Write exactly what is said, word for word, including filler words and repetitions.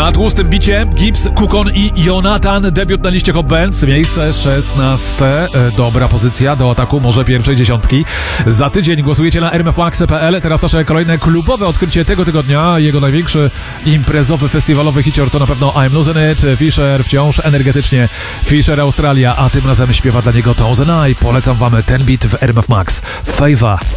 Na tłustym bicie Gibbs, Kukon i Jonathan. Debiut na liście Hot Bands. Miejsce szesnaste. E, dobra pozycja do ataku może pierwszej dziesiątki. Za tydzień głosujecie na r m f max kropka p l. Teraz nasze kolejne klubowe odkrycie tego tygodnia. Jego największy imprezowy, festiwalowy hicior to na pewno I'm Losing It. Fisher wciąż energetycznie. Fisher Australia, a tym razem śpiewa dla niego Thousand Eye. Polecam wam ten beat w R M F Max. Fejwa.